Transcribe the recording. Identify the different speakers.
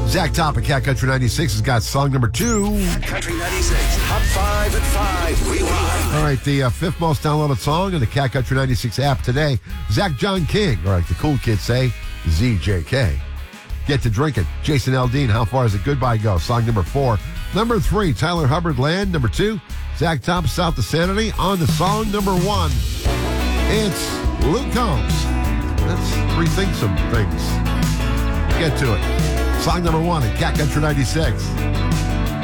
Speaker 1: Zach Top at Cat Country 96 has got song number 2.
Speaker 2: Country 96, Top 5 at 5, Rewind.
Speaker 1: All right, the fifth most downloaded song in the Cat Country 96 app today, Zach John King, or like the cool kids say, ZJK. Get to Drinking, Jason Aldean, How Far Is It Goodbye Go, song number 4. Number 3, Tyler Hubbard, Land. Number 2, Zach Top, South of Sanity. On to song number 1, it's Luke Combs. Let's rethink some things. Get to it. Song number 1 at Cat Country 96.